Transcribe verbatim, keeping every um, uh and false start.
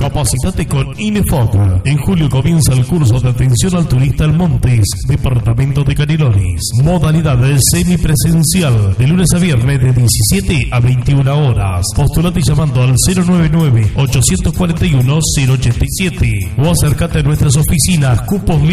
Capacitate con INEFOC. En julio comienza el curso de atención al turista El Montes, departamento de Canelones. Modalidad semipresencial, de lunes a viernes de diecisiete a veintiuna horas. Postulate llamando al cero noventa y nueve, ochocientos cuarenta y uno, cero ochenta y siete o acércate a nuestras oficinas. Cupos